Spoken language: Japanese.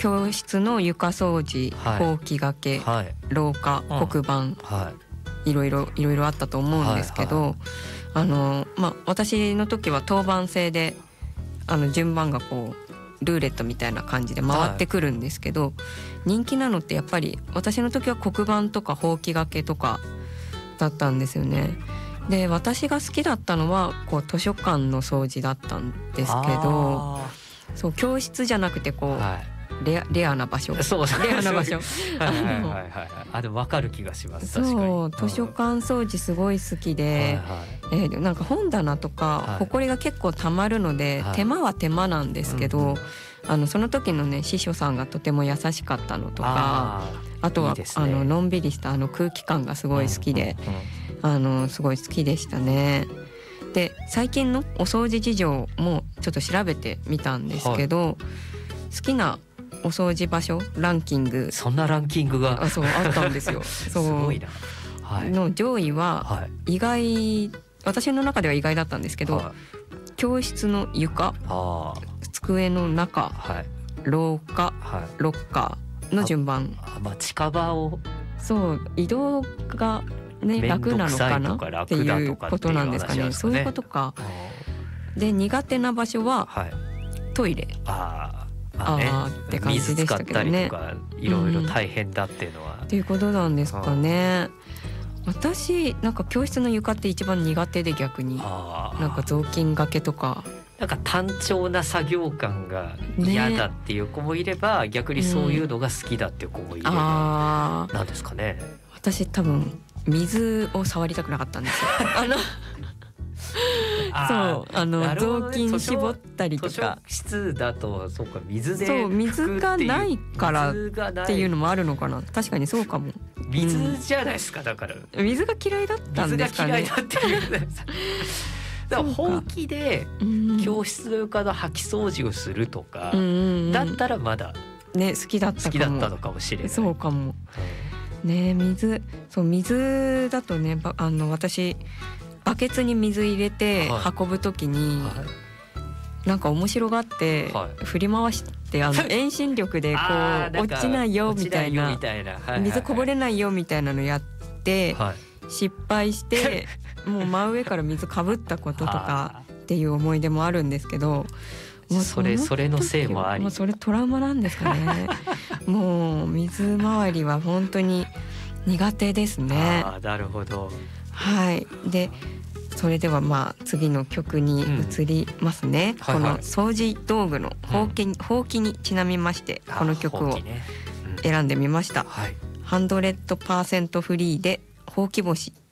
教室の床掃除、ほうきがけ、廊下、黒板、いろいろあったと思うんですけど、私の時は当番制で順番がこうルーレットみたいな感じで回ってくるんですけど、人気なのってやっぱり私の時は黒板とかほうきがけとかだったんですよね。で私が好きだったのはこう図書館の掃除だったんですけど、そう教室じゃなくてこう、レアな場所、レアな場所でも分かる気がします。 そう図書館掃除すごい好きで、なんか本棚とか埃が結構たまるので、手間は手間なんですけど、その時のね司書さんがとても優しかったのとか、あとはいいですね、 のんびりした空気感がすごい好きで、すごい好きでしたね。で最近のお掃除事情もちょっと調べてみたんですけど、好きなお掃除場所ランキング、 そんなランキングがあったんですよ。 すごいな。 の上位は意外、私の中では意外だったんですけど、教室の床、机の中、廊下、ロッカーの順番。 近場を移動がね楽なのかなっていうことなんですかね。そういうことか。で苦手な場所はトイレ。って感じでしたけどね。 水使ったりとかいろいろ大変だっていうのは、 っていうことなんですかね。私なんか教室の床って一番苦手で、逆になんか雑巾がけとかなんか単調な作業感が嫌だっていう子もいれば、逆にそういうのが好きだっていう子もいれば、なんですかね。 私多分水を触りたくなかったんですよ。雑巾絞ったりとか、 図書室だとそうか、水がないからっていうのもあるのかな。確かにそうかも。 水じゃないですか。だから水が嫌いだったんですかね。 水が嫌いだっていうだからほうきで教室の床の掃き掃除をするとかだったらまだね好きだったのかもしれない。 そうかもね。水だとね、私バケツに水入れて運ぶときに、なんか面白がって振り回して遠心力でこう落ちないよみたいな、水こぼれないよみたいなのやって失敗してもう真上から水かぶったこととかっていう思い出もあるんですけど、もうそれのせいもあり、 もうそれトラウマなんですかね。もう水回りは本当に苦手ですね。 なるほど。 でそれでは次の曲に移りますね。この掃除道具のほうきにちなみましてこの曲を選んでみました。100%フリーでほうき星。